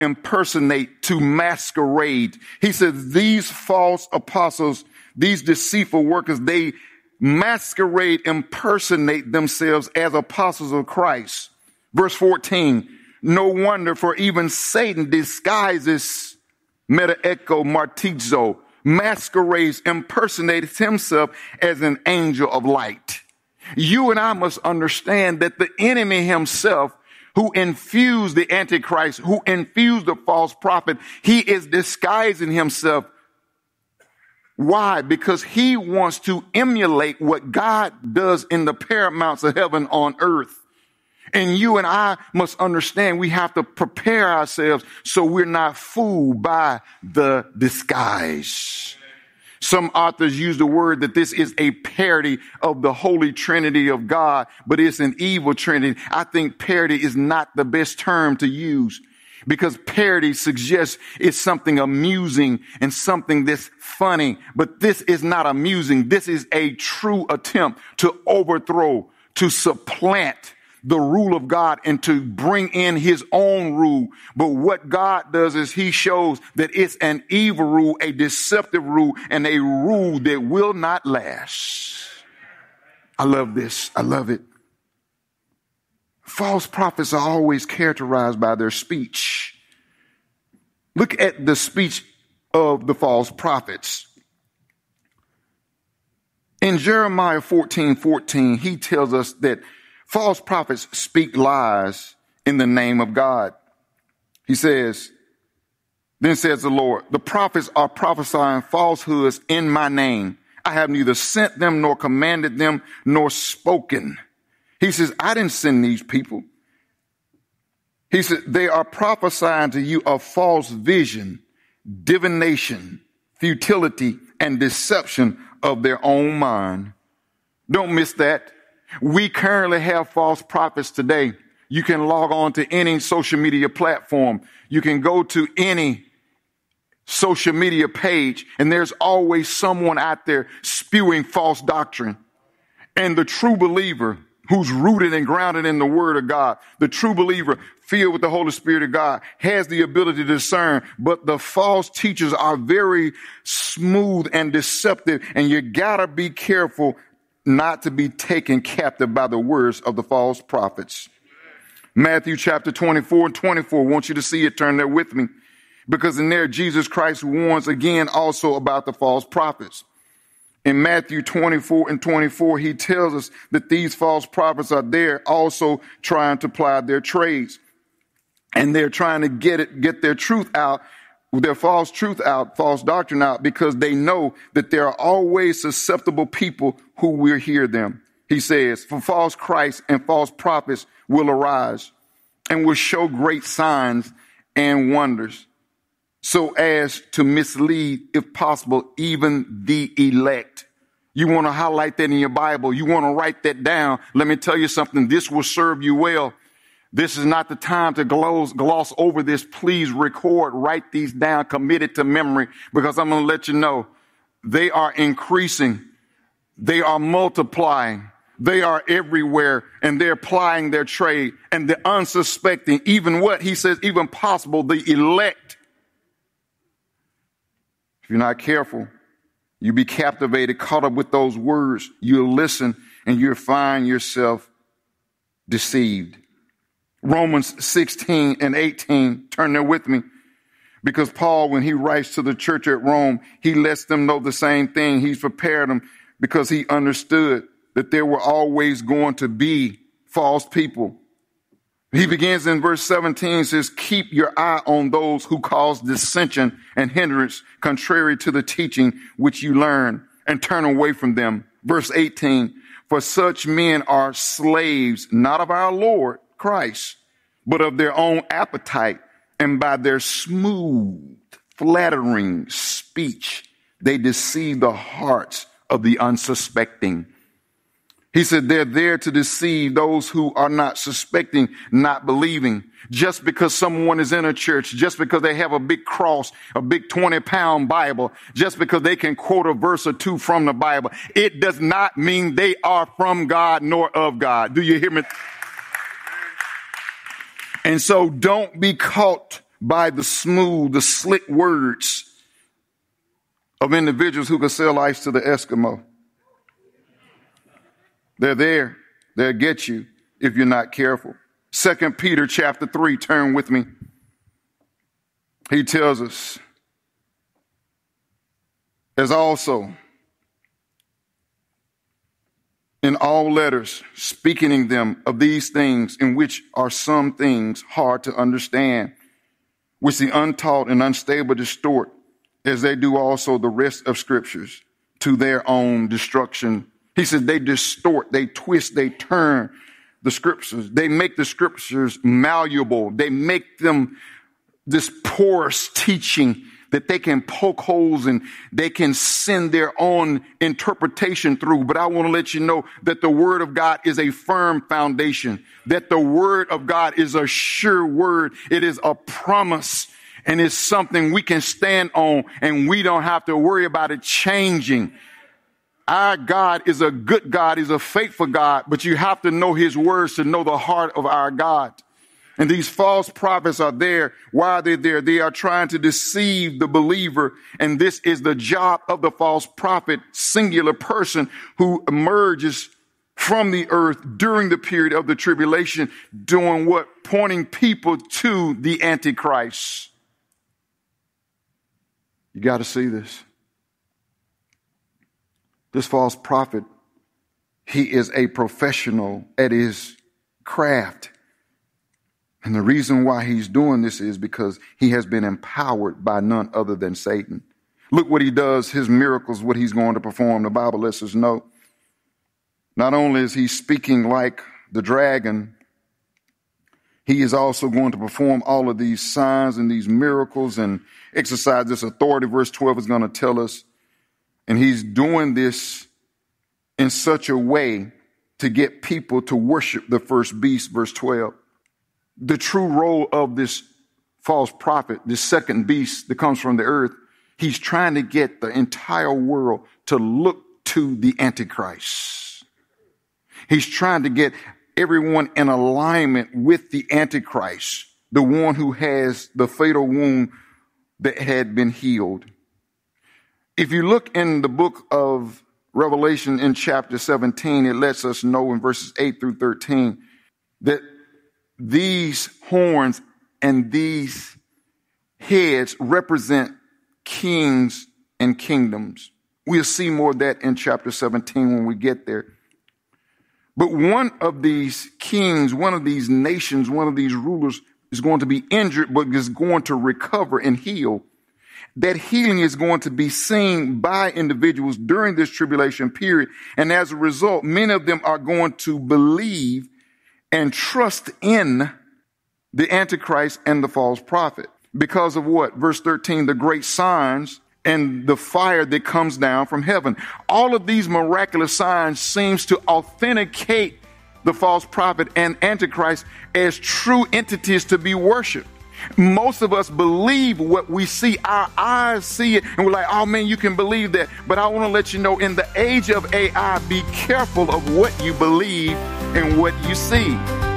impersonate, to masquerade. He says these false apostles, these deceitful workers, they masquerade, impersonate themselves as apostles of Christ. Verse 14, no wonder, for even Satan disguises, metaecho martizo, masquerades, impersonates himself as an angel of light. You and I must understand that the enemy himself, who infused the Antichrist, who infused the false prophet, he is disguising himself. Why? Because he wants to emulate what God does in the paramounts of heaven on earth. And you and I must understand we have to prepare ourselves so we're not fooled by the disguise. Some authors use the word that this is a parody of the Holy Trinity of God, but it's an evil Trinity. I think parody is not the best term to use because parody suggests it's something amusing and something that's funny, but this is not amusing. This is a true attempt to overthrow, to supplant the rule of God and to bring in his own rule. But what God does is he shows that it's an evil rule, a deceptive rule, and a rule that will not last. I love this. I love it. False prophets are always characterized by their speech. Look at the speech of the false prophets. In Jeremiah 14:14, he tells us that false prophets speak lies in the name of God. He says, then says the Lord, the prophets are prophesying falsehoods in my name. I have neither sent them nor commanded them nor spoken. He says, I didn't send these people. He said, they are prophesying to you a false vision, divination, futility, and deception of their own mind. Don't miss that. We currently have false prophets today. You can log on to any social media platform. You can go to any social media page, and there's always someone out there spewing false doctrine. And the true believer who's rooted and grounded in the word of God, the true believer filled with the Holy Spirit of God, has the ability to discern. But the false teachers are very smooth and deceptive, and you gotta be careful not to be taken captive by the words of the false prophets. Matthew chapter 24:24. I want you to see it. Turn there with me. Because in there, Jesus Christ warns again also about the false prophets. In Matthew 24:24, he tells us that these false prophets are there also trying to ply their trades. And they're trying to get their truth out, their false truth out, false doctrine out, because they know that there are always susceptible people who will hear them. He says, for false Christs and false prophets will arise and will show great signs and wonders, so as to mislead, if possible, even the elect. You want to highlight that in your Bible. You want to write that down. Let me tell you something. This will serve you well. This is not the time to gloss over this. Please record, write these down, commit it to memory, because I'm going to let you know they are increasing. They are multiplying. They are everywhere, and they're plying their trade. And the unsuspecting, even what he says, even possible, the elect. If you're not careful, you be captivated, caught up with those words. You'll listen, and you'll find yourself deceived. Romans 16:18, turn there with me. Because Paul, when he writes to the church at Rome, he lets them know the same thing. He's prepared them because he understood that there were always going to be false people. He begins in verse 17, says, keep your eye on those who cause dissension and hindrance contrary to the teaching which you learn, and turn away from them. Verse 18, for such men are slaves, not of our Lord Christ, but of their own appetite, and by their smooth, flattering speech, they deceive the hearts of the unsuspecting. He said they're there to deceive those who are not suspecting, not believing. Just because someone is in a church, just because they have a big cross, a big 20-pound Bible, just because they can quote a verse or two from the Bible, it does not mean they are from God nor of God. Do you hear me? And so don't be caught by the smooth, the slick words of individuals who could sell ice to the Eskimo. They're there. They'll get you if you're not careful. 2 Peter chapter 3, turn with me. He tells us, as also in all letters, speaking them of these things, in which are some things hard to understand, which the untaught and unstable distort, as they do also the rest of scriptures, to their own destruction. He said they distort, they twist, they turn the scriptures. They make the scriptures malleable. They make them this porous teaching that they can poke holes and they can send their own interpretation through. But I want to let you know that the word of God is a firm foundation, that the word of God is a sure word. It is a promise, and it's something we can stand on, and we don't have to worry about it changing. Our God is a good God. He's a faithful God, but you have to know his words to know the heart of our God. And these false prophets are there. Why are they there? They are trying to deceive the believer. And this is the job of the false prophet, singular person who emerges from the earth during the period of the tribulation, doing what? Pointing people to the Antichrist. You got to see this. This false prophet, he is a professional at his craft. And the reason why he's doing this is because he has been empowered by none other than Satan. Look what he does, his miracles, what he's going to perform. The Bible lets us know. Not only is he speaking like the dragon, he is also going to perform all of these signs and these miracles and exercise this authority. Verse 12 is going to tell us. And he's doing this in such a way to get people to worship the first beast. Verse 12. The true role of this false prophet, this second beast that comes from the earth, he's trying to get the entire world to look to the Antichrist. He's trying to get everyone in alignment with the Antichrist, the one who has the fatal wound that had been healed. If you look in the book of Revelation in chapter 17, it lets us know in verses 8 through 13 that these horns and these heads represent kings and kingdoms. We'll see more of that in chapter 17 when we get there. But one of these kings, one of these nations, one of these rulers is going to be injured, but is going to recover and heal. That healing is going to be seen by individuals during this tribulation period. And as a result, many of them are going to believe and trust in the Antichrist and the false prophet. Because of what? Verse 13, the great signs and the fire that comes down from heaven. All of these miraculous signs seems to authenticate the false prophet and Antichrist as true entities to be worshiped. Most of us believe what we see. Our eyes see it and we're like, oh man, you can believe that. But I want to let you know, in the age of AI, be careful of what you believe and what you see.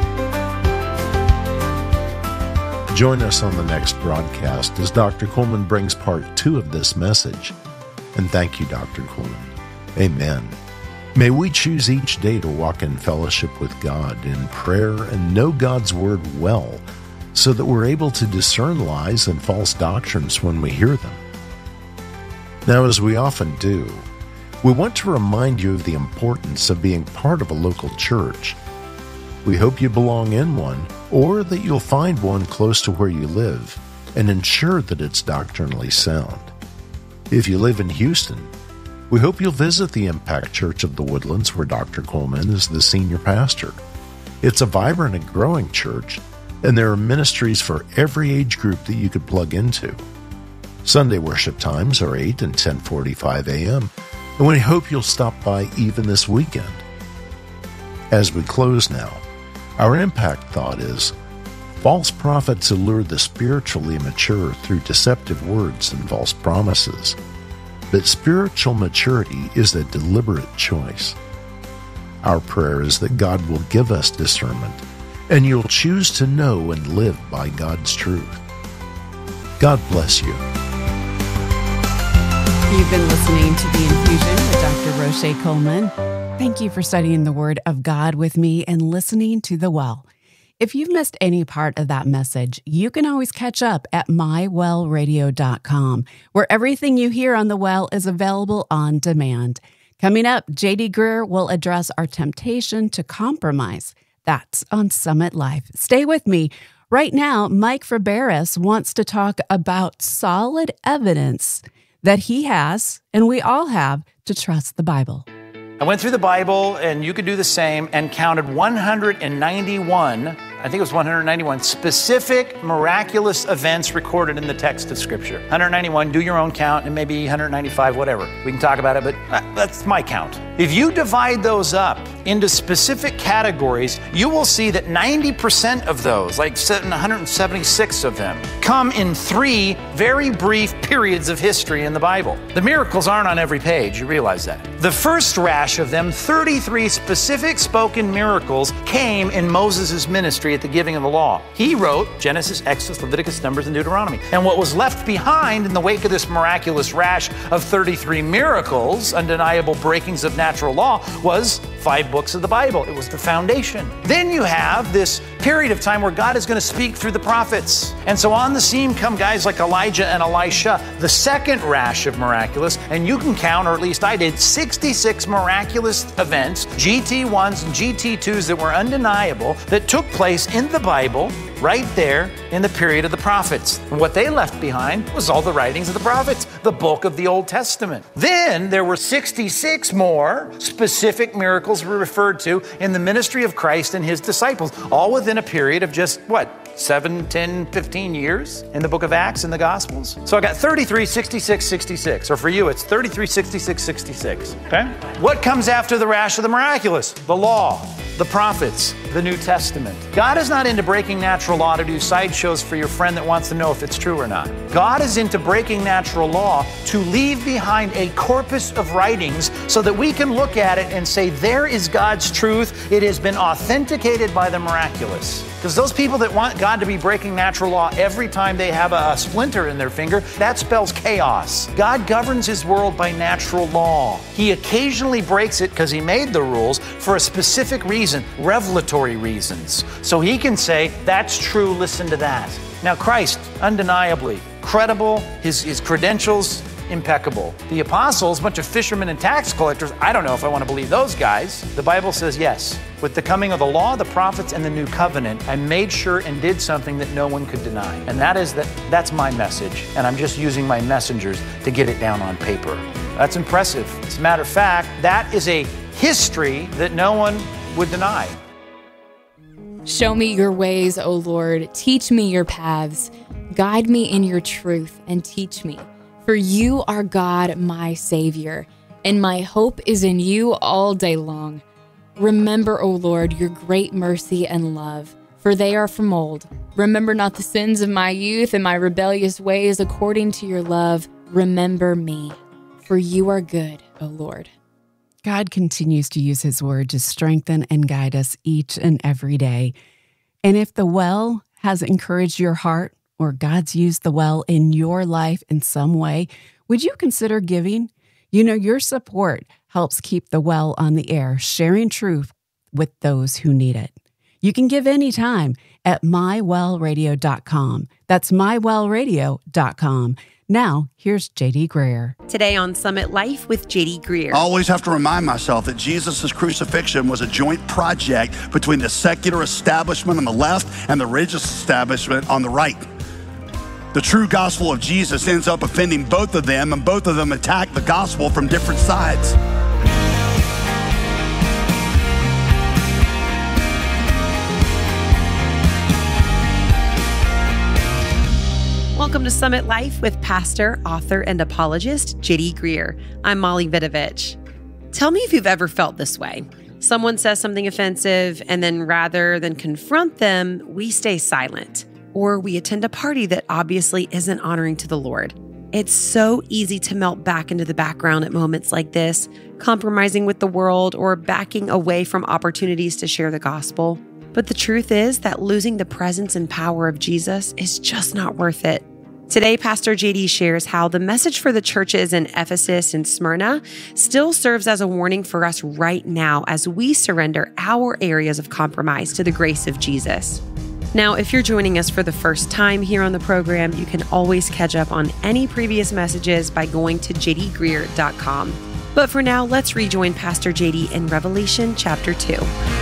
Join us on the next broadcast as Dr. Coleman brings part 2 of this message. And thank you, Dr. Coleman. Amen. May we choose each day to walk in fellowship with God in prayer and know God's word well, so that we're able to discern lies and false doctrines when we hear them. Now, as we often do, we want to remind you of the importance of being part of a local church. We hope you belong in one, or that you'll find one close to where you live, and ensure that it's doctrinally sound. If you live in Houston, we hope you'll visit the Impact Church of the Woodlands, where Dr. Coleman is the senior pastor. It's a vibrant and growing church, and there are ministries for every age group that you could plug into. Sunday worship times are 8 and 10:45 a.m., and we hope you'll stop by even this weekend. As we close now, our impact thought is, false prophets allure the spiritually mature through deceptive words and false promises. But spiritual maturity is a deliberate choice. Our prayer is that God will give us discernment, and you'll choose to know and live by God's truth. God bless you. You've been listening to The Infusion with Dr. Roche Coleman. Thank you for studying the Word of God with me and listening to The Well. If you've missed any part of that message, you can always catch up at mywellradio.com, where everything you hear on The Well is available on demand. Coming up, J.D. Greear will address our temptation to compromise. That's on Summit Life. Stay with me. Right now, Mike Fabares wants to talk about solid evidence that he has, and we all have, to trust the Bible. I went through the Bible, and you could do the same, and counted 191, I think it was 191, specific miraculous events recorded in the text of Scripture. 191, do your own count, and maybe 195, whatever. We can talk about it, but that's my count. If you divide those up into specific categories, you will see that 90% of those, like 176 of them, come in 3 very brief periods of history in the Bible. The miracles aren't on every page, you realize that. The first rash of them, 33 specific spoken miracles, came in Moses' ministry at the giving of the law. He wrote Genesis, Exodus, Leviticus, Numbers, and Deuteronomy. And what was left behind in the wake of this miraculous rash of 33 miracles, undeniable breakings of natural law, was 5 books of the Bible. It was the foundation. Then you have this period of time where God is going to speak through the prophets. And so on the scene come guys like Elijah and Elisha, the second rash of miraculous, and you can count, or at least I did, 66 miraculous events, GT1s and GT2s that were undeniable, that took place in the Bible right there in the period of the prophets. And what they left behind was all the writings of the prophets, the bulk of the Old Testament. Then there were 66 more specific miracles we referred to in the ministry of Christ and his disciples, all within a period of just, 7, 10, 15 years in the book of Acts and the Gospels. So I got 33, 66, 66. Or for you, it's 33, 66, 66. Okay? What comes after the rash of the miraculous? The law, the prophets, the New Testament. God is not into breaking natural law to do sideshows for your friend that wants to know if it's true or not. God is into breaking natural law to leave behind a corpus of writings so that we can look at it and say, there is God's truth. It has been authenticated by the miraculous. Because those people that want God to be breaking natural law every time they have a splinter in their finger, that spells chaos. God governs his world by natural law. He occasionally breaks it because he made the rules for a specific reason, revelatory reasons. So he can say, that's true, listen to that. Now Christ, undeniably credible, his credentials, impeccable. The apostles, a bunch of fishermen and tax collectors, I don't know if I want to believe those guys. The Bible says yes. With the coming of the law, the prophets, and the new covenant, I made sure and did something that no one could deny. And that's my message. And I'm just using my messengers to get it down on paper. That's impressive. As a matter of fact, that is a history that no one would deny. Show me your ways, O Lord. Teach me your paths. Guide me in your truth and teach me. For you are God, my Savior, and my hope is in you all day long. Remember, O Lord, your great mercy and love, for they are from old. Remember not the sins of my youth and my rebellious ways. According to your love, remember me, for you are good, O Lord. God continues to use his word to strengthen and guide us each and every day. And if the well has encouraged your heart, or God's used the well in your life in some way, would you consider giving? You know, your support helps keep the well on the air, sharing truth with those who need it. You can give anytime at mywellradio.com. That's mywellradio.com. Now, here's J.D. Greear. Today on Summit Life with J.D. Greear. I always have to remind myself that Jesus' crucifixion was a joint project between the secular establishment on the left and the religious establishment on the right. The true gospel of Jesus ends up offending both of them, and both of them attack the gospel from different sides. Welcome to Summit Life with pastor, author, and apologist J.D. Greear. I'm Molly Vidovich. Tell me if you've ever felt this way. Someone says something offensive, and then rather than confront them, we stay silent. Or we attend a party that obviously isn't honoring to the Lord. It's so easy to melt back into the background at moments like this, compromising with the world or backing away from opportunities to share the gospel. But the truth is that losing the presence and power of Jesus is just not worth it. Today, Pastor JD shares how the message for the churches in Ephesus and Smyrna still serves as a warning for us right now as we surrender our areas of compromise to the grace of Jesus. Now, if you're joining us for the first time here on the program, you can always catch up on any previous messages by going to jdgreer.com. But for now, let's rejoin Pastor JD in Revelation chapter 2.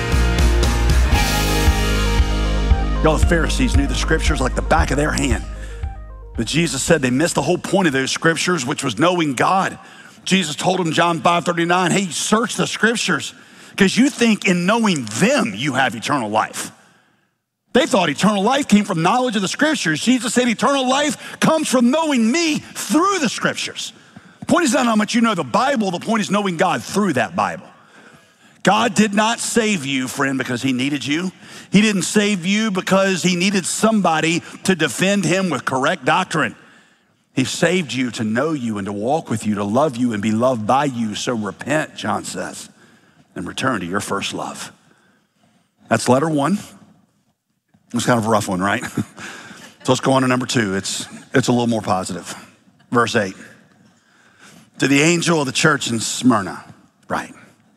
Y'all, the Pharisees knew the scriptures like the back of their hand. But Jesus said they missed the whole point of those scriptures, which was knowing God. Jesus told them, John 5:39, hey, search the scriptures because you think in knowing them you have eternal life. They thought eternal life came from knowledge of the scriptures. Jesus said eternal life comes from knowing me through the scriptures. The point is not how much you know the Bible. The point is knowing God through that Bible. God did not save you, friend, because he needed you. He didn't save you because he needed somebody to defend him with correct doctrine. He saved you to know you and to walk with you, to love you and be loved by you. So repent, John says, and return to your first love. That's letter 1. It's kind of a rough one, right? So let's go on to number 2. It's a little more positive. Verse 8. To the angel of the church in Smyrna, right.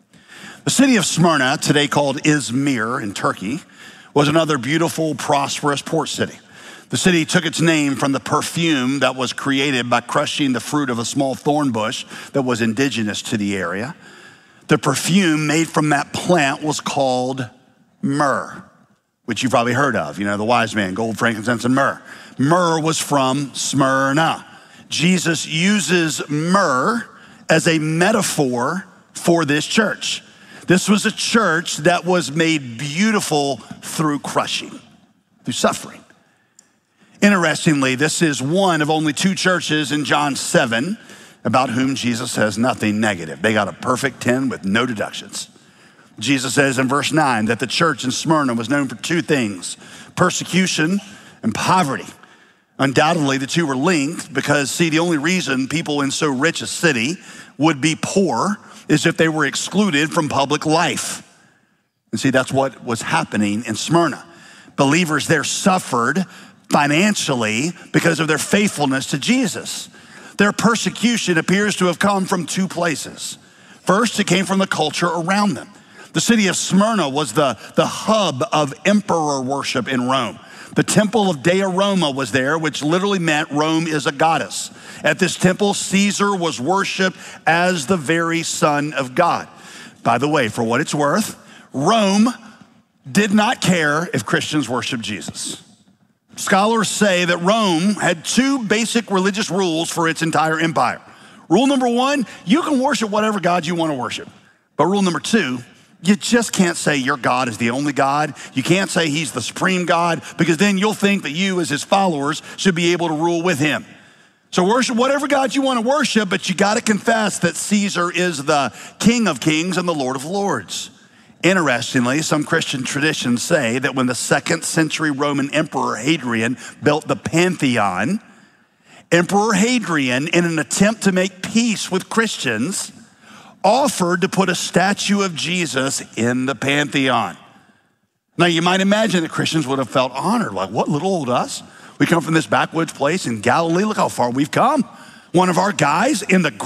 The city of Smyrna, today called Izmir in Turkey, was another beautiful, prosperous port city. The city took its name from the perfume that was created by crushing the fruit of a small thorn bush that was indigenous to the area. The perfume made from that plant was called myrrh, which you've probably heard of. You know, the wise man, gold, frankincense, and myrrh. Myrrh was from Smyrna. Jesus uses myrrh as a metaphor for this church. This was a church that was made beautiful through crushing, through suffering. Interestingly, this is one of only 2 churches in John 7 about whom Jesus says nothing negative. They got a perfect 10 with no deductions. Jesus says in verse 9 that the church in Smyrna was known for 2 things, persecution and poverty. Undoubtedly, the 2 were linked because, see, the only reason people in so rich a city would be poor is if they were excluded from public life. And see, that's what was happening in Smyrna. Believers there suffered financially because of their faithfulness to Jesus. Their persecution appears to have come from 2 places. First, it came from the culture around them. The city of Smyrna was the hub of emperor worship in Rome. The temple of Dea Roma was there, which literally meant Rome is a goddess. At this temple, Caesar was worshiped as the very Son of God. By the way, for what it's worth, Rome did not care if Christians worshiped Jesus. Scholars say that Rome had 2 basic religious rules for its entire empire. Rule number 1, you can worship whatever God you want to worship. But rule number 2, you just can't say your God is the only God. You can't say he's the supreme God because then you'll think that you as his followers should be able to rule with him. So worship whatever God you want to worship, but you got to confess that Caesar is the King of Kings and the Lord of Lords. Interestingly, some Christian traditions say that when the 2nd century Roman Emperor Hadrian built the Pantheon, Emperor Hadrian, in an attempt to make peace with Christians, offered to put a statue of Jesus in the Pantheon. Now, you might imagine that Christians would have felt honored, like, what, little old us? We come from this backwoods place in Galilee. Look how far we've come. One of our guys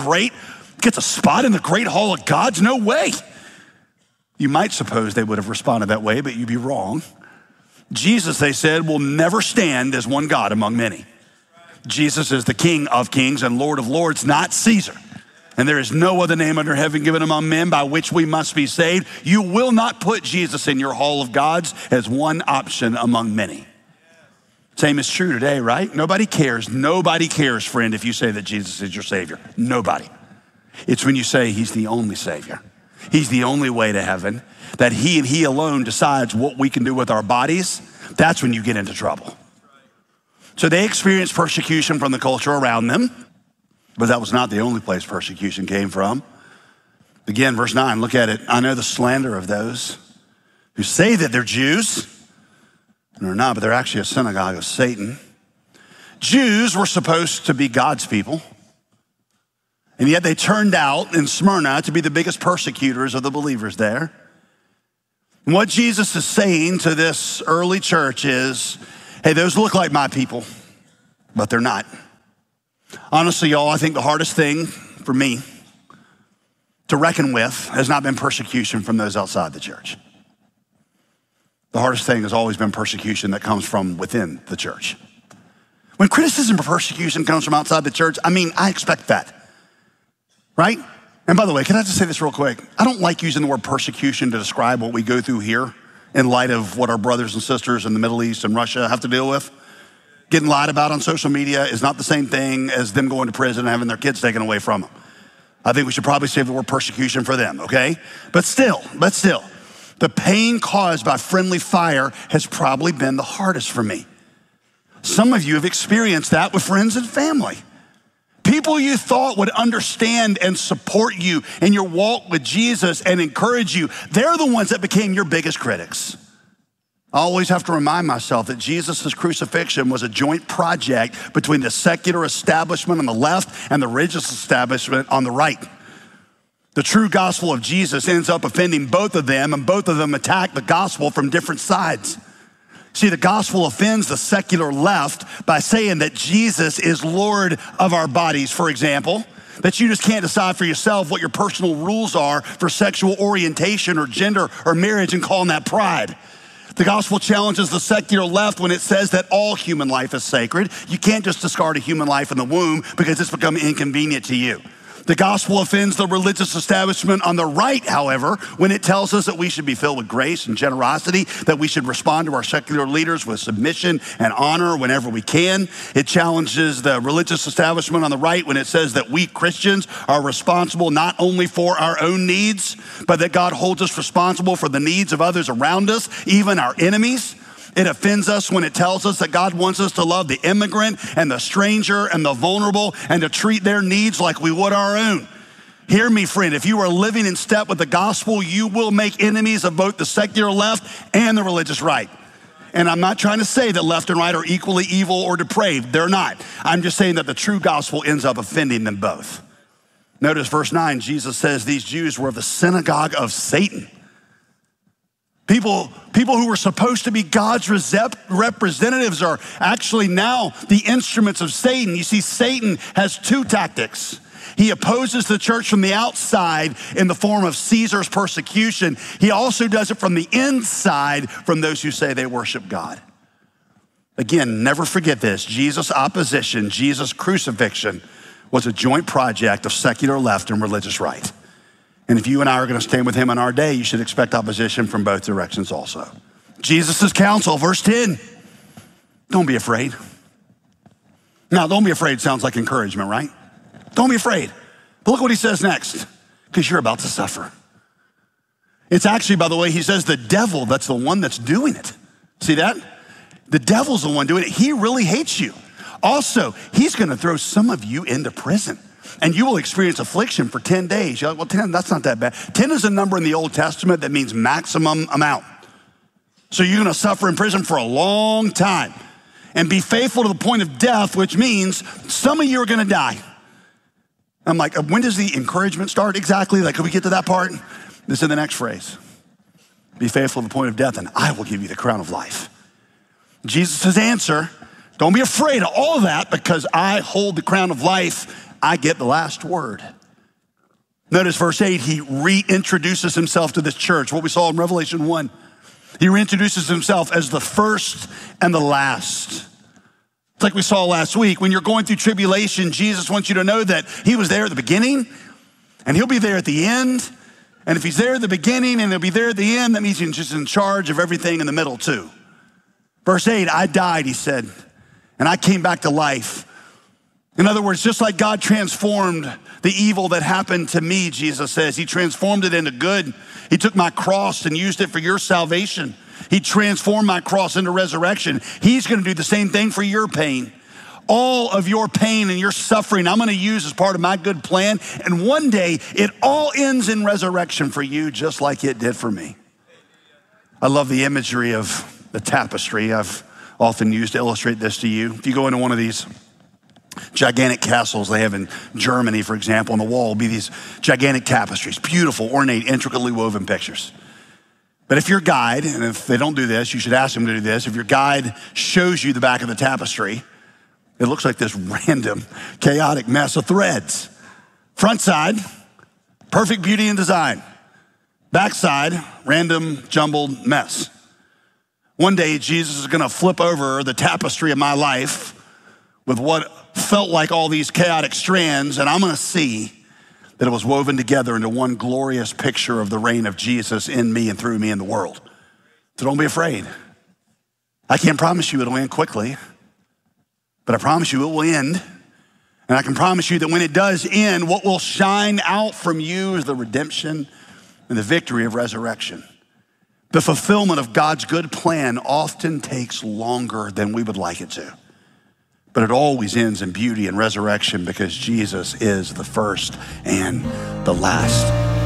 gets a spot in the great hall of gods? No way. You might suppose they would have responded that way, but you'd be wrong. Jesus, they said, will never stand as one God among many. Jesus is the King of Kings and Lord of Lords, not Caesar. And there is no other name under heaven given among men by which we must be saved. You will not put Jesus in your hall of gods as one option among many. Same is true today, right? Nobody cares. Nobody cares, friend, if you say that Jesus is your Savior. Nobody. It's when you say he's the only Savior. He's the only way to heaven, that he and he alone decides what we can do with our bodies. That's when you get into trouble. So they experienced persecution from the culture around them. But that was not the only place persecution came from. Again, verse 9, look at it. I know the slander of those who say that they're Jews, and they're not, but they're actually a synagogue of Satan. Jews were supposed to be God's people, and yet they turned out in Smyrna to be the biggest persecutors of the believers there. And what Jesus is saying to this early church is, hey, those look like my people. but they're not. Honestly, y'all, I think the hardest thing for me to reckon with has not been persecution from those outside the church. The hardest thing has always been persecution that comes from within the church. When criticism or persecution comes from outside the church, I expect that, right? And by the way, can I just say this real quick? I don't like using the word persecution to describe what we go through here in light of what our brothers and sisters in the Middle East and Russia have to deal with. Getting lied about on social media is not the same thing as them going to prison and having their kids taken away from them. I think we should probably save the word persecution for them, okay? But still, the pain caused by friendly fire has probably been the hardest for me. Some of you have experienced that with friends and family. People you thought would understand and support you in your walk with Jesus and encourage you, they're the ones that became your biggest critics. I always have to remind myself that Jesus' crucifixion was a joint project between the secular establishment on the left and the religious establishment on the right. The true gospel of Jesus ends up offending both of them, and both of them attack the gospel from different sides. See, the gospel offends the secular left by saying that Jesus is Lord of our bodies, for example, that you just can't decide for yourself what your personal rules are for sexual orientation or gender or marriage and calling that pride. The gospel challenges the secular left when it says that all human life is sacred. You can't just discard a human life in the womb because it's become inconvenient to you. The gospel offends the religious establishment on the right, however, when it tells us that we should be filled with grace and generosity, that we should respond to our secular leaders with submission and honor whenever we can. It challenges the religious establishment on the right when it says that we Christians are responsible not only for our own needs, but that God holds us responsible for the needs of others around us, even our enemies. It offends us when it tells us that God wants us to love the immigrant and the stranger and the vulnerable and to treat their needs like we would our own. Hear me, friend, if you are living in step with the gospel, you will make enemies of both the secular left and the religious right. And I'm not trying to say that left and right are equally evil or depraved. They're not. I'm just saying that the true gospel ends up offending them both. Notice verse 9, Jesus says these Jews were of the synagogue of Satan. People who were supposed to be God's representatives are actually now the instruments of Satan. You see, Satan has two tactics. He opposes the church from the outside in the form of Caesar's persecution. He also does it from the inside from those who say they worship God. Again, never forget this. Jesus' opposition, Jesus' crucifixion was a joint project of secular left and religious right. And if you and I are going to stand with him in our day, you should expect opposition from both directions also. Jesus' counsel, verse 10, don't be afraid. Now, don't be afraid sounds like encouragement, right? Don't be afraid. But look what he says next, because you're about to suffer. It's actually, by the way, he says the devil, that's the one that's doing it. See that? The devil's the one doing it. He really hates you. Also, he's going to throw some of you into prison. And you will experience affliction for 10 days. You're like, well, 10, that's not that bad. 10 is a number in the Old Testament that means maximum amount. So you're gonna suffer in prison for a long time and be faithful to the point of death, which means some of you are gonna die. I'm like, when does the encouragement start exactly? Like, can we get to that part? This is the next phrase. Be faithful to the point of death and I will give you the crown of life. Jesus' answer, don't be afraid of all of that because I hold the crown of life. I get the last word. Notice verse 8, he reintroduces himself to this church, what we saw in Revelation 1. He reintroduces himself as the first and the last. It's like we saw last week. When you're going through tribulation, Jesus wants you to know that he was there at the beginning and he'll be there at the end. And if he's there at the beginning and he'll be there at the end, that means he's just in charge of everything in the middle too. Verse 8, I died, he said, and I came back to life. In other words, just like God transformed the evil that happened to me, Jesus says, he transformed it into good. He took my cross and used it for your salvation. He transformed my cross into resurrection. He's going to do the same thing for your pain. All of your pain and your suffering, I'm going to use as part of my good plan. And one day, it all ends in resurrection for you, just like it did for me. I love the imagery of the tapestry I've often used to illustrate this to you. If you go into one of these gigantic castles they have in Germany, for example, on the wall will be these gigantic tapestries, beautiful, ornate, intricately woven pictures. But if your guide, and if they don't do this, you should ask them to do this, if your guide shows you the back of the tapestry, It looks like this random, chaotic mess of threads. Front side, perfect beauty and design. Back side, random, jumbled mess. One day, Jesus is gonna flip over the tapestry of my life with what felt like all these chaotic strands, and I'm gonna see that it was woven together into one glorious picture of the reign of Jesus in me and through me in the world. So don't be afraid. I can't promise you it'll end quickly, but I promise you it will end. And I can promise you that when it does end, what will shine out from you is the redemption and the victory of resurrection. The fulfillment of God's good plan often takes longer than we would like it to. But it always ends in beauty and resurrection because Jesus is the first and the last.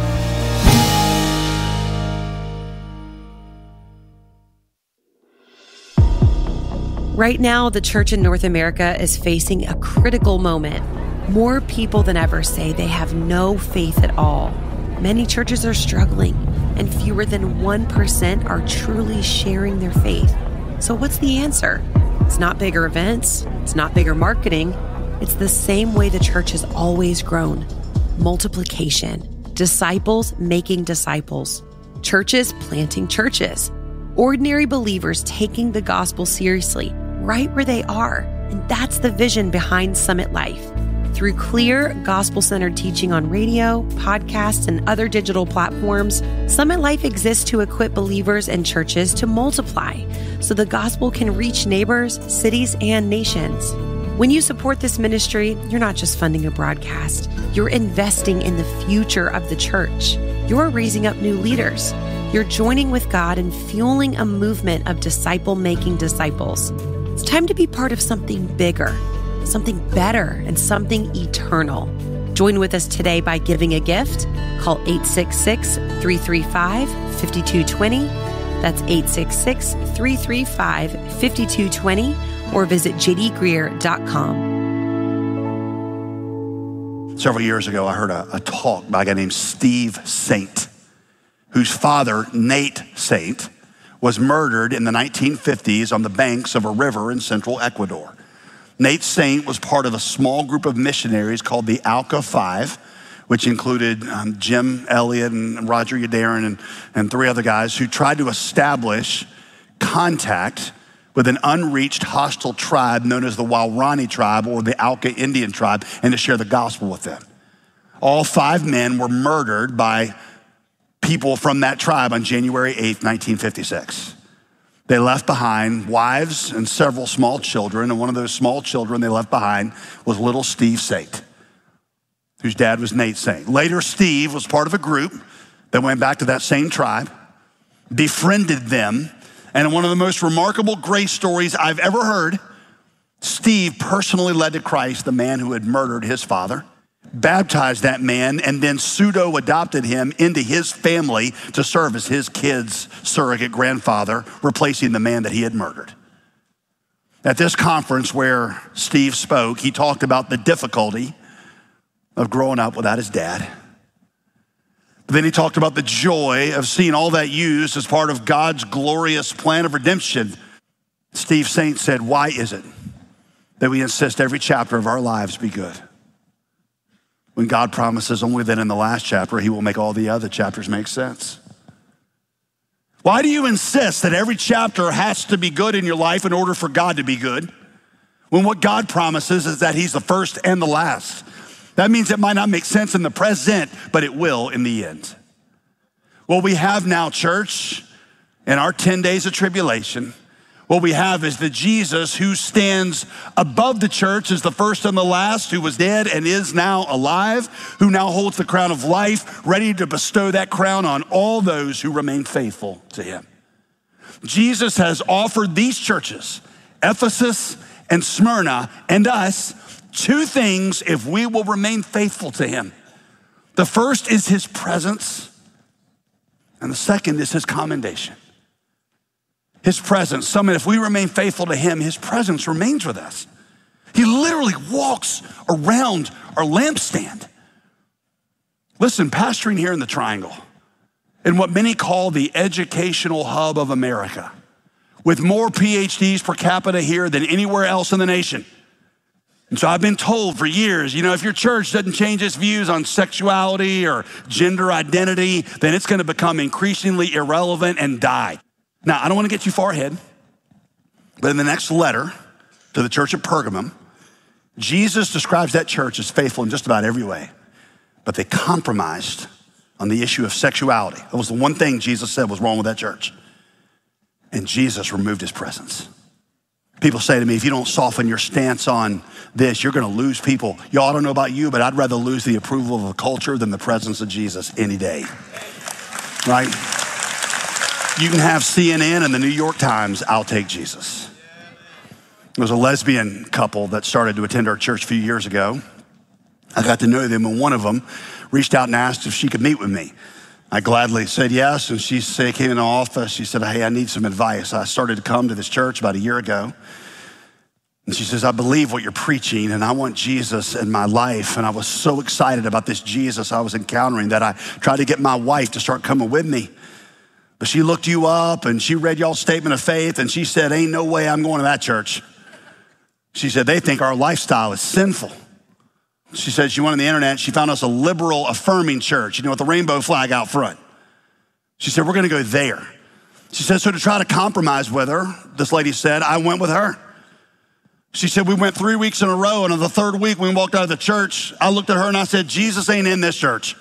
Right now, the church in North America is facing a critical moment. More people than ever say they have no faith at all. Many churches are struggling, and fewer than 1% are truly sharing their faith. So what's the answer? It's not bigger events. It's not bigger marketing. It's the same way the church has always grown. Multiplication. Disciples making disciples. Churches planting churches. Ordinary believers taking the gospel seriously right where they are. And that's the vision behind Summit Life. Through clear, gospel-centered teaching on radio, podcasts, and other digital platforms, Summit Life exists to equip believers and churches to multiply so the gospel can reach neighbors, cities, and nations. When you support this ministry, you're not just funding a broadcast. You're investing in the future of the church. You're raising up new leaders. You're joining with God and fueling a movement of disciple-making disciples. It's time to be part of something bigger, something better, and something eternal. Join with us today by giving a gift. Call 866-335-5220. That's 866-335-5220, or visit jdgreer.com. Several years ago, I heard a talk by a guy named Steve Saint, whose father, Nate Saint, was murdered in the 1950s on the banks of a river in central Ecuador. Nate Saint was part of a small group of missionaries called the Alka Five, which included Jim Elliott and Roger Yadarin and three other guys who tried to establish contact with an unreached hostile tribe known as the Waorani tribe or the Alka Indian tribe and to share the gospel with them. All 5 men were murdered by people from that tribe on January 8th, 1956. They left behind wives and several small children, and one of those small children they left behind was little Steve Saint, whose dad was Nate Saint. Later, Steve was part of a group that went back to that same tribe, befriended them, and one of the most remarkable grace stories I've ever heard, Steve personally led to Christ the man who had murdered his father, baptized that man, and then pseudo-adopted him into his family to serve as his kid's surrogate grandfather, replacing the man that he had murdered. At this conference where Steve spoke, he talked about the difficulty of growing up without his dad. But then he talked about the joy of seeing all that used as part of God's glorious plan of redemption. Steve Saint said, "Why is it that we insist every chapter of our lives be good, when God promises only that in the last chapter, he will make all the other chapters make sense? Why do you insist that every chapter has to be good in your life in order for God to be good, when what God promises is that he's the first and the last? That means it might not make sense in the present, but it will in the end." What we have now, church, in our 10 days of tribulation, what we have is the Jesus who stands above the church as the first and the last, who was dead and is now alive, who now holds the crown of life, ready to bestow that crown on all those who remain faithful to him. Jesus has offered these churches, Ephesus and Smyrna and us, 2 things if we will remain faithful to him. The first is his presence, and the second is his commendation. His presence. Summit, if we remain faithful to him, his presence remains with us. He literally walks around our lampstand. Listen, pastoring here in the Triangle, in what many call the educational hub of America, with more PhDs per capita here than anywhere else in the nation, And so I've been told for years, if your church doesn't change its views on sexuality or gender identity, then it's going to become increasingly irrelevant and die. Now, I don't want to get too far ahead, but in the next letter to the church at Pergamum, Jesus describes that church as faithful in just about every way, but they compromised on the issue of sexuality. That was the one thing Jesus said was wrong with that church. And Jesus removed his presence. People say to me, if you don't soften your stance on this, you're going to lose people. Y'all, I don't know about you, but I'd rather lose the approval of a culture than the presence of Jesus any day, right? You can have CNN and the New York Times, I'll take Jesus. There was a lesbian couple that started to attend our church a few years ago. I got to know them, and one of them reached out and asked if she could meet with me. I gladly said yes, and she came in the office. She said, hey, I need some advice. I started to come to this church about a year ago. And she says, I believe what you're preaching, and I want Jesus in my life. And I was so excited about this Jesus I was encountering that I tried to get my wife to start coming with me. But she looked you up, and she read y'all's statement of faith, and she said, ain't no way I'm going to that church. She said, they think our lifestyle is sinful. She said she went on the internet. She found us a liberal, affirming church, with the rainbow flag out front. She said, we're going to go there. She said, so to try to compromise with her, this lady said, I went with her. She said, we went 3 weeks in a row, and on the third week, when we walked out of the church, I looked at her and I said, Jesus ain't in this church.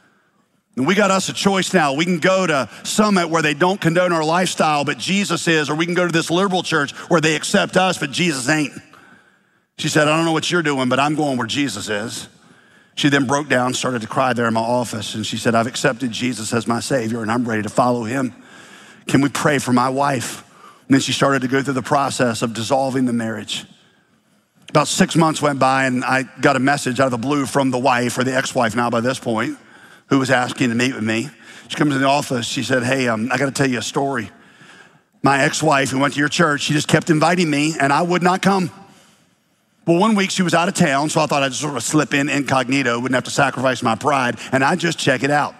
And we got us a choice now. We can go to Summit where they don't condone our lifestyle, but Jesus is, or we can go to this liberal church where they accept us, but Jesus ain't. She said, I don't know what you're doing, but I'm going where Jesus is. She then broke down, started to cry there in my office, and she said, I've accepted Jesus as my Savior, and I'm ready to follow him. Can we pray for my wife? And then she started to go through the process of dissolving the marriage. About 6 months went by, and I got a message out of the blue from the wife, or the ex-wife now by this point, who was asking to meet with me. She comes in the office. She said, hey, I got to tell you a story. My ex-wife who went to your church, she just kept inviting me, and I would not come. Well, 1 week she was out of town, so I thought I'd just sort of slip in incognito, wouldn't have to sacrifice my pride, and I'd just check it out.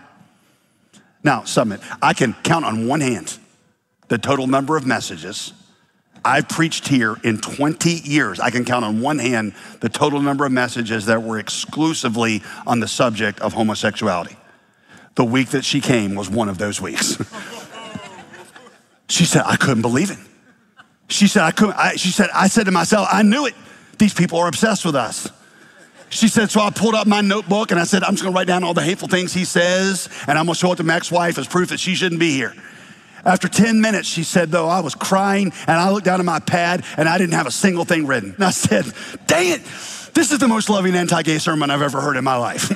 Now, Summit, I can count on one hand the total number of messages I've preached here in 20 years. I can count on one hand the total number of messages that were exclusively on the subject of homosexuality. The week that she came was one of those weeks. She said, I couldn't believe it. She said, I said to myself, I knew it. These people are obsessed with us. She said, so I pulled up my notebook and I said, I'm just gonna write down all the hateful things he says, and I'm gonna show it to my ex-wife as proof that she shouldn't be here. After 10 minutes, she said, though, I was crying and I looked down at my pad and I didn't have a single thing written. And I said, dang it, this is the most loving anti-gay sermon I've ever heard in my life.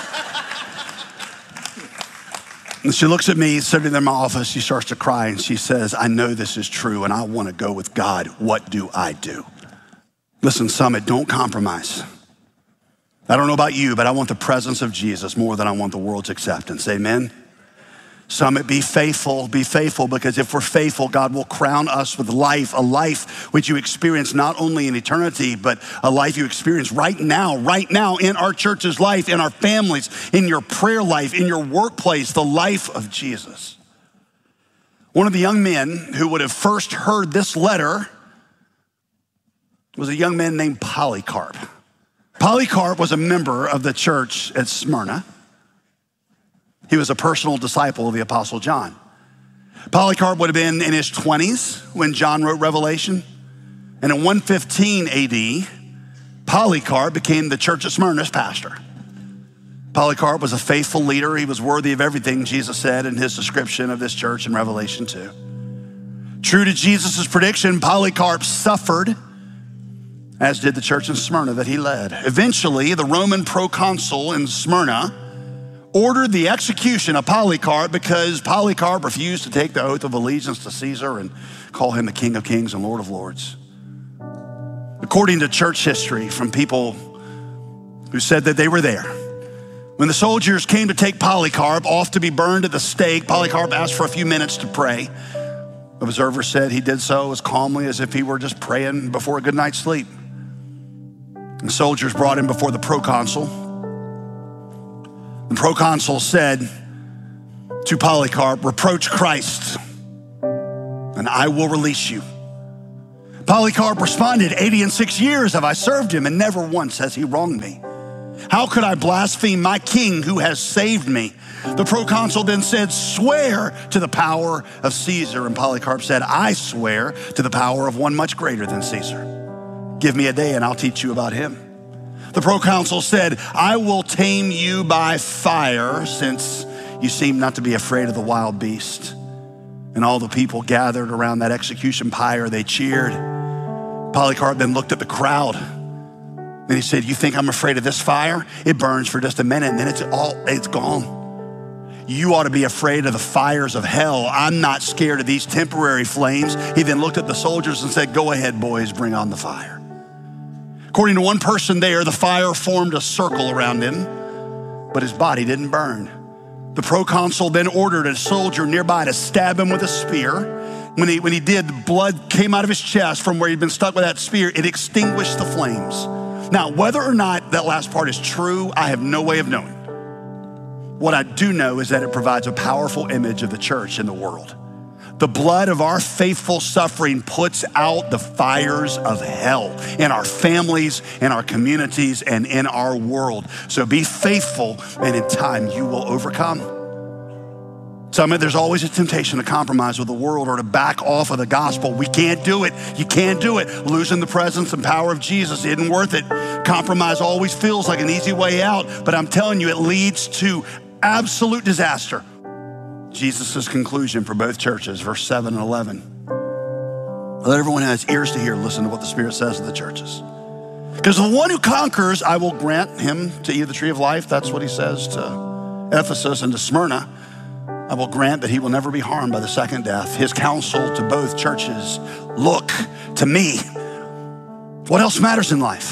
And she looks at me, sitting in my office, she starts to cry and she says, I know this is true and I wanna go with God. What do I do? Listen, Summit, don't compromise. I don't know about you, but I want the presence of Jesus more than I want the world's acceptance. Amen? Summit, be faithful, because if we're faithful, God will crown us with life, a life which you experience not only in eternity, but a life you experience right now in our church's life, in our families, in your prayer life, in your workplace, the life of Jesus. One of the young men who would have first heard this letter was a young man named Polycarp. Polycarp was a member of the church at Smyrna. He was a personal disciple of the Apostle John. Polycarp would have been in his 20s when John wrote Revelation. And in 115 AD, Polycarp became the church at Smyrna's pastor. Polycarp was a faithful leader. He was worthy of everything Jesus said in his description of this church in Revelation 2. True to Jesus' prediction, Polycarp suffered, as did the church in Smyrna that he led. Eventually, the Roman proconsul in Smyrna ordered the execution of Polycarp because Polycarp refused to take the oath of allegiance to Caesar and call him the King of Kings and Lord of Lords. According to church history from people who said that they were there, when the soldiers came to take Polycarp off to be burned at the stake, Polycarp asked for a few minutes to pray. Observers said he did so as calmly as if he were just praying before a good night's sleep. The soldiers brought him before the proconsul. The proconsul said to Polycarp, reproach Christ and I will release you. Polycarp responded, 80 and 6 years have I served him, and never once has he wronged me. How could I blaspheme my king who has saved me? The proconsul then said, swear to the power of Caesar. And Polycarp said, I swear to the power of one much greater than Caesar. Give me a day and I'll teach you about him. The proconsul said, I will tame you by fire, since you seem not to be afraid of the wild beast. And all the people gathered around that execution pyre. They cheered. Polycarp then looked at the crowd and he said, you think I'm afraid of this fire? It burns for just a minute and then it's gone. You ought to be afraid of the fires of hell. I'm not scared of these temporary flames. He then looked at the soldiers and said, go ahead, boys, bring on the fire. According to one person there, the fire formed a circle around him, but his body didn't burn. The proconsul then ordered a soldier nearby to stab him with a spear. When he did, the blood came out of his chest from where he'd been stuck with that spear. It extinguished the flames. Now, whether or not that last part is true, I have no way of knowing. What I do know is that it provides a powerful image of the church in the world. The blood of our faithful suffering puts out the fires of hell in our families, in our communities, and in our world. So be faithful, and in time you will overcome. There's always a temptation to compromise with the world or to back off of the gospel. We can't do it. You can't do it. Losing the presence and power of Jesus isn't worth it. Compromise always feels like an easy way out, but I'm telling you, it leads to absolute disaster. Jesus' conclusion for both churches, verse 7 and 11. Let everyone who has ears to hear listen to what the Spirit says to the churches. Because the one who conquers, I will grant him to eat of the tree of life. That's what he says to Ephesus and to Smyrna. I will grant that he will never be harmed by the second death. His counsel to both churches, look to me. What else matters in life?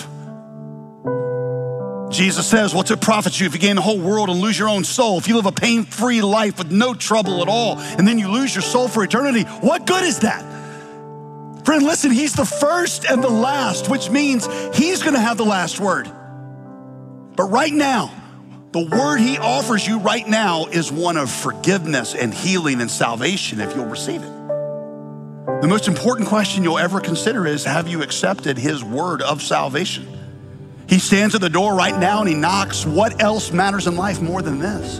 Jesus says, what's it profit you if you gain the whole world and lose your own soul? If you live a pain-free life with no trouble at all, and then you lose your soul for eternity, what good is that? Friend, listen, he's the first and the last, which means he's gonna have the last word. But right now, the word he offers you right now is one of forgiveness and healing and salvation if you'll receive it. The most important question you'll ever consider is, have you accepted his word of salvation? He stands at the door right now and he knocks. What else matters in life more than this?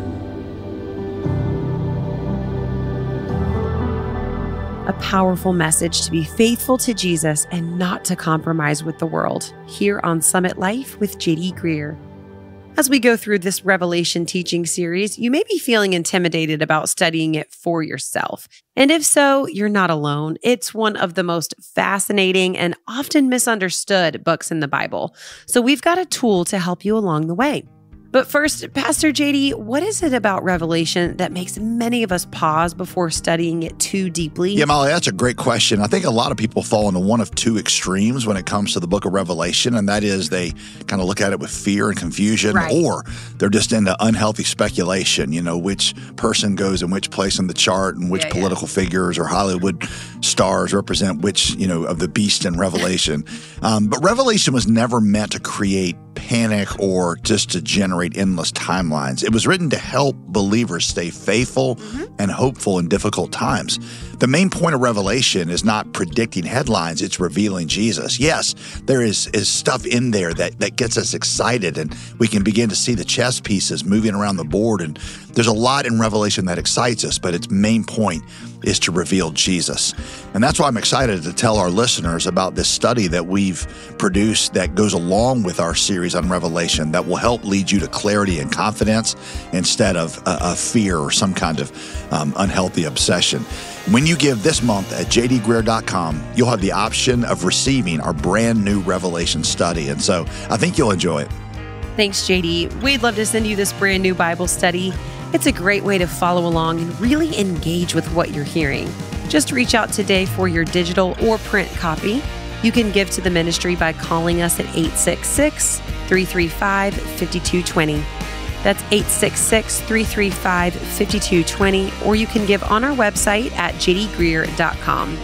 A powerful message to be faithful to Jesus and not to compromise with the world, here on Summit Life with J.D. Greear. As we go through this Revelation teaching series, you may be feeling intimidated about studying it for yourself. And if so, you're not alone. It's one of the most fascinating and often misunderstood books in the Bible. So we've got a tool to help you along the way. But first, Pastor JD, what is it about Revelation that makes many of us pause before studying it too deeply? Yeah, Molly, that's a great question. I think a lot of people fall into one of two extremes when it comes to the book of Revelation, and that is they kind of look at it with fear and confusion, right, or they're just into unhealthy speculation, which person goes in which place in the chart and which political figures or Hollywood stars represent which, of the beast in Revelation. But Revelation was never meant to create panic or just to generate endless timelines. It was written to help believers stay faithful and hopeful in difficult times. The main point of Revelation is not predicting headlines, it's revealing Jesus. Yes, there is stuff in there that gets us excited, and we can begin to see the chess pieces moving around the board, and there's a lot in Revelation that excites us, but its main point is to reveal Jesus. And that's why I'm excited to tell our listeners about this study that we've produced that goes along with our series on Revelation that will help lead you to clarity and confidence instead of a fear or some kind of unhealthy obsession. When you give this month at jdgreear.com, you'll have the option of receiving our brand new Revelation study. And so I think you'll enjoy it. Thanks, JD. We'd love to send you this brand new Bible study. It's a great way to follow along and really engage with what you're hearing. Just reach out today for your digital or print copy. You can give to the ministry by calling us at 866-335-5220. That's 866-335-5220, or you can give on our website at jdgreear.com.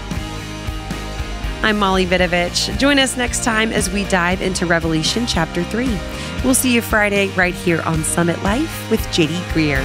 I'm Molly Vidovich. Join us next time as we dive into Revelation chapter 3. We'll see you Friday right here on Summit Life with J.D. Greear.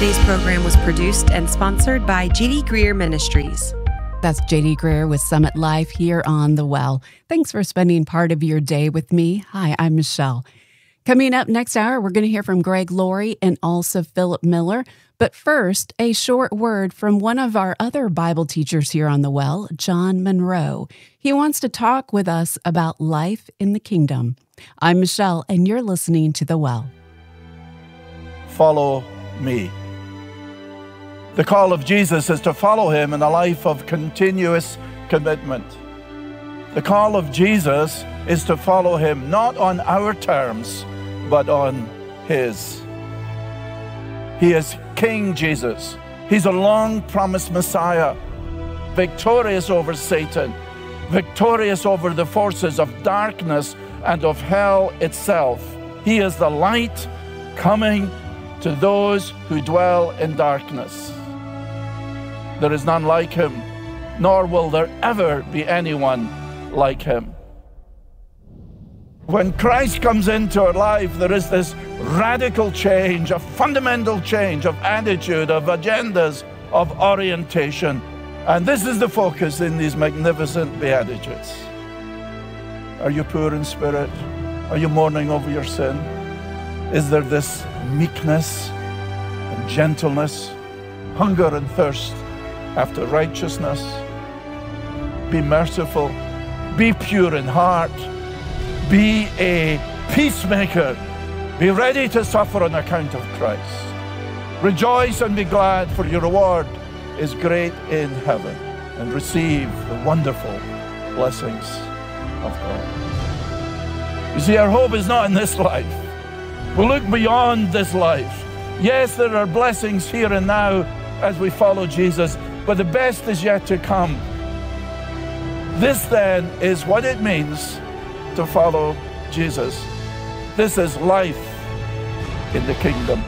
Today's program was produced and sponsored by J.D. Greer Ministries. That's J.D. Greer with Summit Life here on The Well. Thanks for spending part of your day with me. Hi, I'm Michelle. Coming up next hour, we're going to hear from Greg Laurie and also Philip Miller. But first, a short word from one of our other Bible teachers here on The Well, John Monroe. He wants to talk with us about life in the kingdom. I'm Michelle, and you're listening to The Well. Follow me. The call of Jesus is to follow him in a life of continuous commitment. The call of Jesus is to follow him not on our terms, but on his. He is King Jesus. He's a long-promised Messiah, victorious over Satan, victorious over the forces of darkness and of hell itself. He is the light coming to those who dwell in darkness. There is none like him, nor will there ever be anyone like him. When Christ comes into our life, there is this radical change, a fundamental change of attitude, of agendas, of orientation. And this is the focus in these magnificent Beatitudes. Are you poor in spirit? Are you mourning over your sin? Is there this meekness and gentleness, hunger and thirst after righteousness? Be merciful, be pure in heart, be a peacemaker, be ready to suffer on account of Christ. Rejoice and be glad, for your reward is great in heaven, and receive the wonderful blessings of God. You see, our hope is not in this life. We look beyond this life. Yes, there are blessings here and now as we follow Jesus, but the best is yet to come. This then is what it means to follow Jesus. This is life in the kingdom.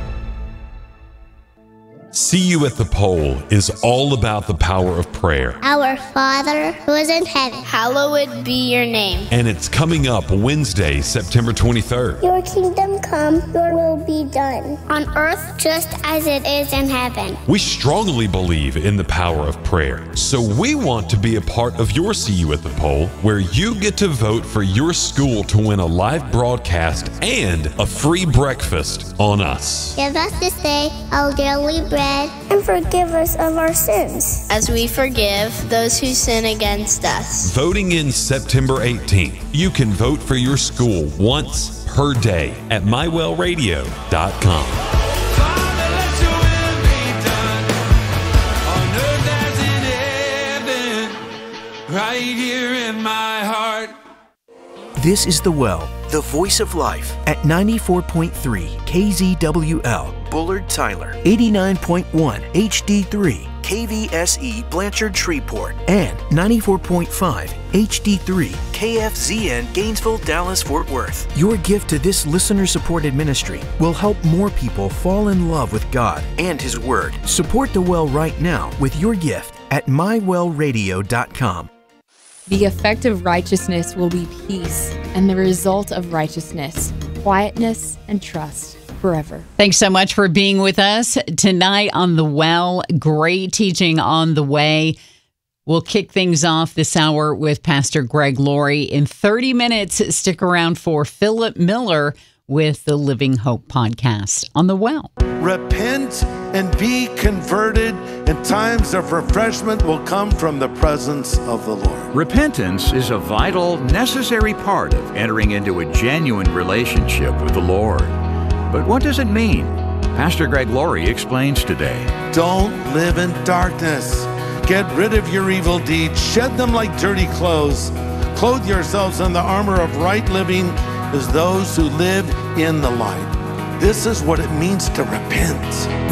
See You at the Pole is all about the power of prayer. Our Father who is in heaven, hallowed be your name. And it's coming up Wednesday, September 23rd. Your kingdom come, your will be done, on earth just as it is in heaven. We strongly believe in the power of prayer, so we want to be a part of your See You at the Pole, where you get to vote for your school to win a live broadcast and a free breakfast on us. Give us this day our daily bread, and forgive us of our sins, as we forgive those who sin against us. Voting in September 18th. You can vote for your school once per day at mywellradio.com. Right here in my heart. This is The Well, the voice of life at 94.3 KZWL, Bullard, Tyler, 89.1 HD3, KVSE, Blanchard, Shreveport, and 94.5 HD3, KFZN, Gainesville, Dallas, Fort Worth. Your gift to this listener-supported ministry will help more people fall in love with God and His Word. Support The Well right now with your gift at mywellradio.com. The effect of righteousness will be peace, and the result of righteousness, quietness and trust forever. Thanks so much for being with us tonight on The Well. Great teaching on the way. We'll kick things off this hour with Pastor Greg Laurie. In 30 minutes, stick around for Philip Miller with the Living Hope podcast on The Well. Repent and be converted, and times of refreshment will come from the presence of the Lord. Repentance is a vital, necessary part of entering into a genuine relationship with the Lord. But what does it mean? Pastor Greg Laurie explains today. Don't live in darkness. Get rid of your evil deeds. Shed them like dirty clothes. Clothe yourselves in the armor of right living as those who live in the light. This is what it means to repent.